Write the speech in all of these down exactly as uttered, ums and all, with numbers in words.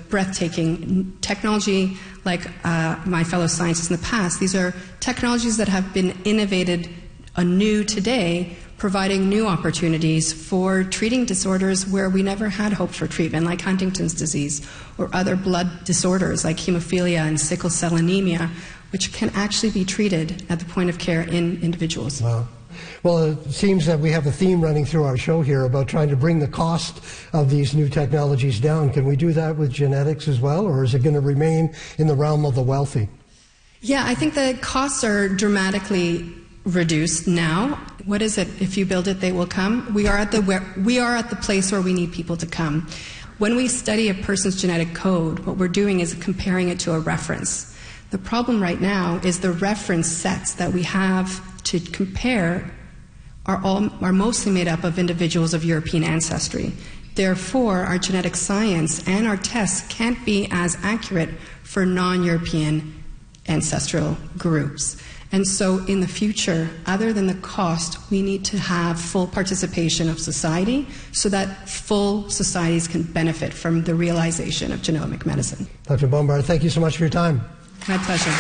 breathtaking. Technology, like uh, my fellow scientists in the past, these are technologies that have been innovated anew today, providing new opportunities for treating disorders where we never had hoped for treatment, like Huntington's disease or other blood disorders like hemophilia and sickle cell anemia, which can actually be treated at the point of care in individuals. Wow. Well, it seems that we have a theme running through our show here about trying to bring the cost of these new technologies down. Can we do that with genetics as well, or is it going to remain in the realm of the wealthy? Yeah, I think the costs are dramatically reduced now. What is it? If you build it, they will come. We are at the where, we are at the place where we need people to come. When we study a person's genetic code, what we're doing is comparing it to a reference. The problem right now is the reference sets that we have to compare are all are mostly made up of individuals of European ancestry. Therefore, our genetic science and our tests can't be as accurate for non-European ancestral groups. And so in the future, other than the cost, we need to have full participation of society so that full societies can benefit from the realization of genomic medicine. Doctor Bombard, thank you so much for your time. My pleasure.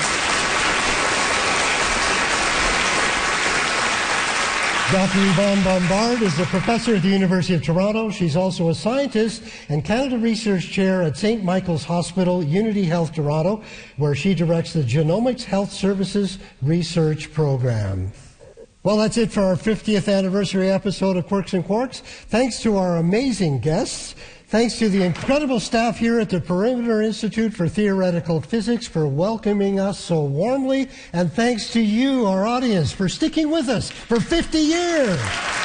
Doctor Yvonne Bombard is a professor at the University of Toronto. She's also a scientist and Canada Research Chair at Saint Michael's Hospital, Unity Health Toronto, where she directs the Genomics Health Services Research Program. Well, that's it for our fiftieth anniversary episode of Quirks and Quarks. Thanks to our amazing guests. Thanks to the incredible staff here at the Perimeter Institute for Theoretical Physics for welcoming us so warmly. And thanks to you, our audience, for sticking with us for fifty years.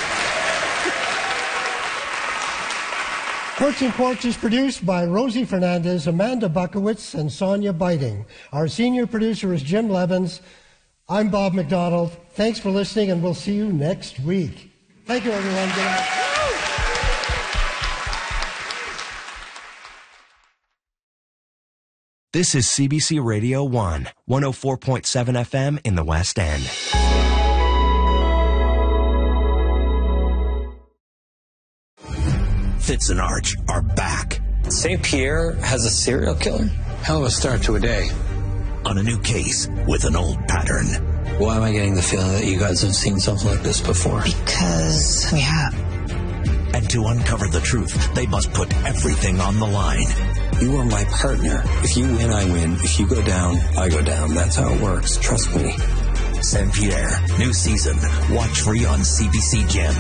Quirks and Quarks is produced by Rosie Fernandez, Amanda Buckowitz, and Sonia Biting. Our senior producer is Jim Levins. I'm Bob McDonald. Thanks for listening, and we'll see you next week. Thank you, everyone. Good night. This is C B C Radio one, one oh four point seven F M in the West End. Fitz and Arch are back. Saint Pierre has a serial killer? Hell of a start to a day. On a new case with an old pattern. Why am I getting the feeling that you guys have seen something like this before? Because we have. And to uncover the truth, they must put everything on the line. You are my partner. If you win, I win. If you go down, I go down. That's how it works. Trust me. Saint Pierre, new season. Watch free on C B C Gem.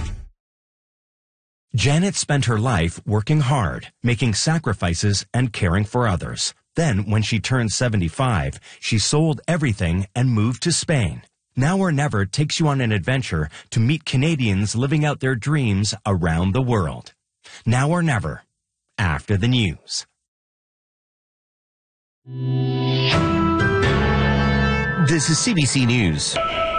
Janet spent her life working hard, making sacrifices, and caring for others. Then, when she turned seventy-five, she sold everything and moved to Spain. Now or Never takes you on an adventure to meet Canadians living out their dreams around the world. Now or Never, after the news. This is C B C News.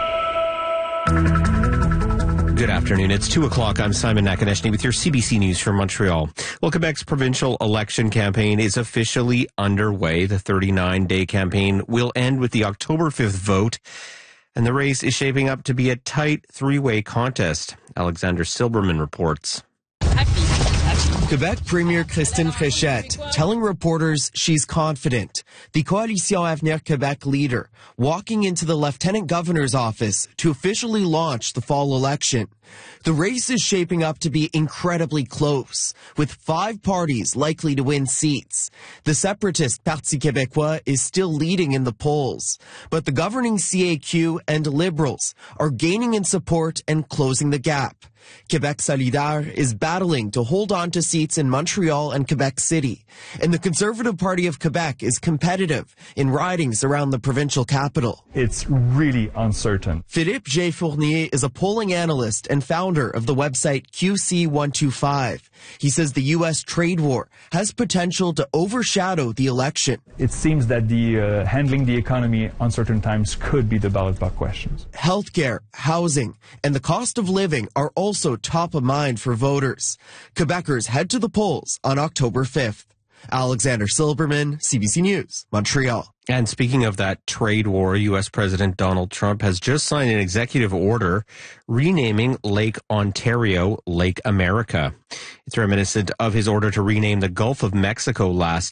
Good afternoon. It's two o'clock. I'm Simon Nakonechny with your C B C News from Montreal. Well, Quebec's provincial election campaign is officially underway. The thirty-nine day campaign will end with the October fifth vote, and the race is shaping up to be a tight three-way contest. Alexander Silberman reports. Quebec Premier Christine Fréchette telling reporters she's confident. The Coalition Avenir Quebec leader walking into the Lieutenant Governor's office to officially launch the fall election. The race is shaping up to be incredibly close, with five parties likely to win seats. The separatist Parti Québécois is still leading in the polls, but the governing C A Q and Liberals are gaining in support and closing the gap. Québec Solidaire is battling to hold on to seats in Montreal and Quebec City, and the Conservative Party of Quebec is competitive in ridings around the provincial capital. It's really uncertain. Philippe J. Fournier is a polling analyst and founder of the website Q C one twenty-five. He says the U S trade war has potential to overshadow the election. It seems that the uh, handling the economy uncertain times could be the ballot box questions. Healthcare, housing, and the cost of living are also top of mind for voters. Quebecers head to the polls on October fifth. Alexander Silberman, C B C News, Montreal. And speaking of that trade war, U S President Donald Trump has just signed an executive order renaming Lake Ontario Lake America. It's reminiscent of his order to rename the Gulf of Mexico last